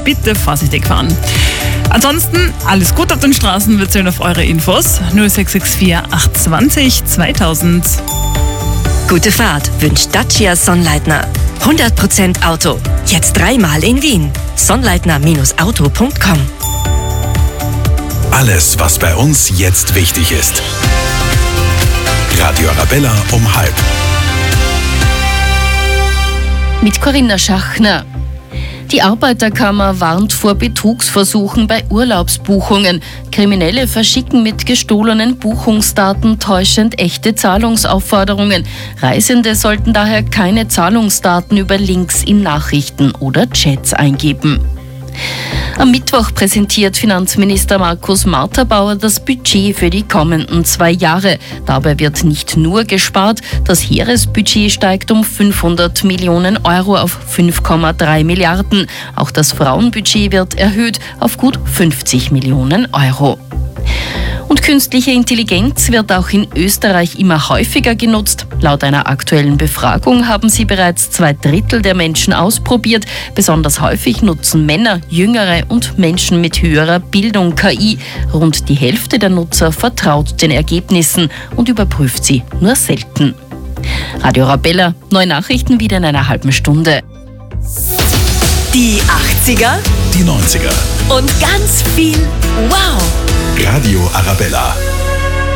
bitte vorsichtig fahren. Ansonsten alles gut auf den Straßen, wir zählen auf eure Infos. 0664 820 2000. Gute Fahrt wünscht Dacia Sonnleitner. 100% Auto. Jetzt 3-mal in Wien. Sonnleitner-auto.com. Alles, was bei uns jetzt wichtig ist. Radio Arabella um 12:30. Mit Corinna Schachner. Die Arbeiterkammer warnt vor Betrugsversuchen bei Urlaubsbuchungen. Kriminelle verschicken mit gestohlenen Buchungsdaten täuschend echte Zahlungsaufforderungen. Reisende sollten daher keine Zahlungsdaten über Links in Nachrichten oder Chats eingeben. Am Mittwoch präsentiert Finanzminister Markus Marterbauer das Budget für die kommenden 2 Jahre. Dabei wird nicht nur gespart, das Heeresbudget steigt um 500 Millionen Euro auf 5,3 Milliarden. Auch das Frauenbudget wird erhöht auf gut 50 Millionen Euro. Und künstliche Intelligenz wird auch in Österreich immer häufiger genutzt. Laut einer aktuellen Befragung haben sie bereits 2/3 der Menschen ausprobiert. Besonders häufig nutzen Männer, Jüngere und Menschen mit höherer Bildung KI. Rund die Hälfte der Nutzer vertraut den Ergebnissen und überprüft sie nur selten. Radio Arabella, neue Nachrichten wieder in einer halben Stunde. Die 80er Die 90er. und ganz viel Wow! Radio Arabella.